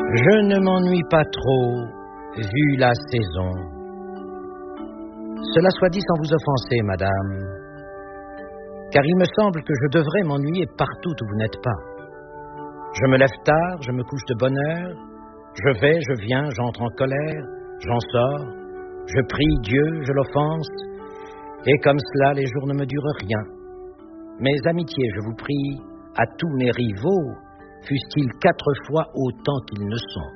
Je ne m'ennuie pas trop, vu la saison. Cela soit dit sans vous offenser, madame, car il me semble que je devrais m'ennuyer partout où vous n'êtes pas. Je me lève tard, je me couche de bonne heure, je vais, je viens, j'entre en colère, j'en sors, je prie Dieu, je l'offense, et comme cela, les jours ne me durent rien. Mes amitiés, je vous prie, à tous mes rivaux, fussent-ils 4 fois autant qu'ils ne sont.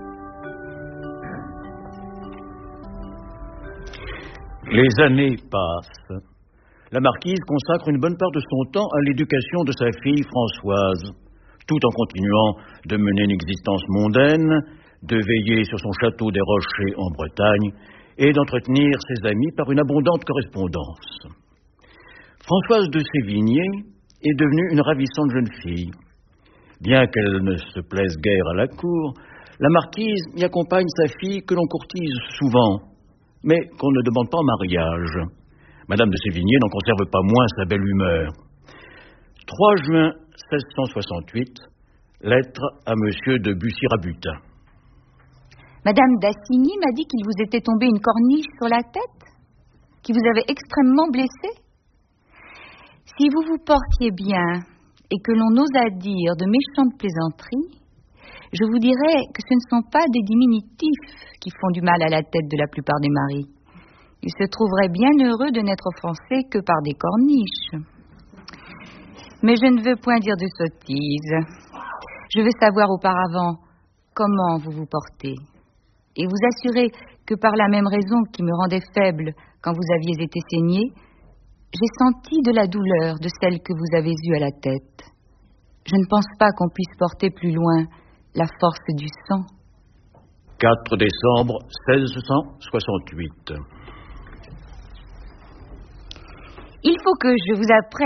Les années passent. La marquise consacre une bonne part de son temps à l'éducation de sa fille Françoise, tout en continuant de mener une existence mondaine, de veiller sur son château des Rochers en Bretagne et d'entretenir ses amis par une abondante correspondance. Françoise de Sévigné est devenue une ravissante jeune fille. Bien qu'elle ne se plaise guère à la cour, la marquise y accompagne sa fille que l'on courtise souvent, mais qu'on ne demande pas en mariage. Madame de Sévigné n'en conserve pas moins sa belle humeur. 3 juin 1668, lettre à monsieur de Bussy-Rabutin. Madame d'Assigny m'a dit qu'il vous était tombé une corniche sur la tête, qui vous avait extrêmement blessé. Si vous vous portiez bien et que l'on osât dire de méchantes plaisanteries, je vous dirais que ce ne sont pas des diminutifs qui font du mal à la tête de la plupart des maris. Ils se trouveraient bien heureux de n'être offensés que par des corniches. Mais je ne veux point dire de sottises. Je veux savoir auparavant comment vous vous portez et vous assurer que par la même raison qui me rendait faible quand vous aviez été saigné, j'ai senti de la douleur de celle que vous avez eue à la tête. Je ne pense pas qu'on puisse porter plus loin la force du sang. 4 décembre 1668. Il faut que je vous apprenne